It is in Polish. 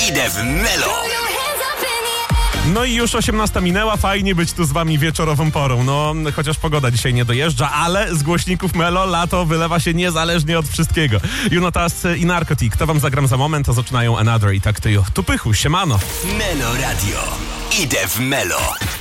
Idę w Melo. No i już 18 minęła, fajnie być tu z wami wieczorową porą. No, chociaż pogoda dzisiaj nie dojeżdża, ale z głośników Melo lato wylewa się niezależnie od wszystkiego. Junotas i Narcotic, to wam zagram za moment, a zaczynają Another i tak ty tu pychu, siemano. Melo Radio. Idę w Melo.